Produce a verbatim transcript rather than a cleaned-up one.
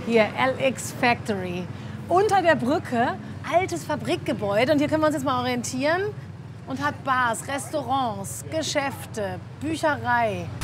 Hier, L X Factory. Unter der Brücke, altes Fabrikgebäude. Und hier können wir uns jetzt mal orientieren. Und hat Bars, Restaurants, Geschäfte, Bücherei.